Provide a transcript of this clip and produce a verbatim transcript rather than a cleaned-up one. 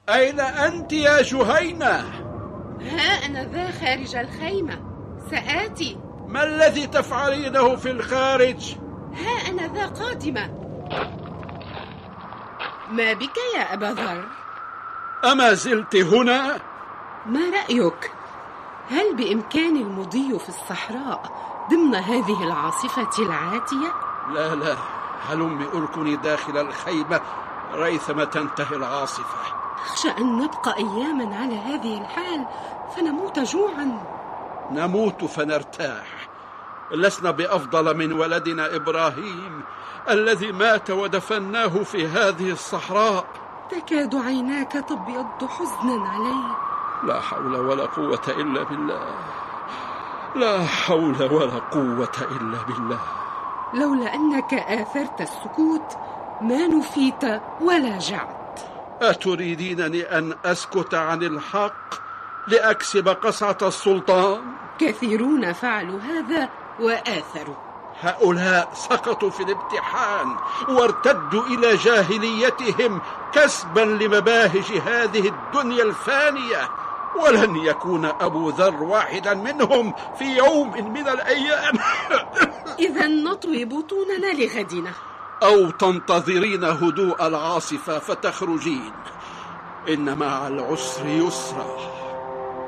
أين أنت يا جهينة؟ ها أنا ذا خارج الخيمة، سآتي. ما الذي تفعلينه في الخارج؟ ها أنا ذا قادمة. ما بك يا أبا ذر؟ أما زلت هنا؟ ما رأيك؟ هل بإمكاني المضي في الصحراء ضمن هذه العاصفة العاتية؟ لا لا، هلمي أركني داخل الخيمة ريثما تنتهي العاصفة. أخشى أن نبقى أياما على هذه الحال فنموت جوعا. نموت فنرتاح، لسنا بأفضل من ولدنا إبراهيم الذي مات ودفناه في هذه الصحراء. تكاد عيناك تبيض حزنا عليه. لا حول ولا قوة إلا بالله، لا حول ولا قوة إلا بالله. لولا أنك آثرت السكوت ما نفيت ولا جعت. أتريدينني أن أسكت عن الحق لأكسب قصعة السلطان؟ كثيرون فعلوا هذا وآثروا. هؤلاء سقطوا في الامتحان وارتدوا إلى جاهليتهم كسبا لمباهج هذه الدنيا الفانية، ولن يكون أبو ذر واحدا منهم في يوم من الأيام. إذا نطوي بطوننا لغدنا، أو تنتظرين هدوء العاصفة فتخرجين. إن مع العسر يسرا.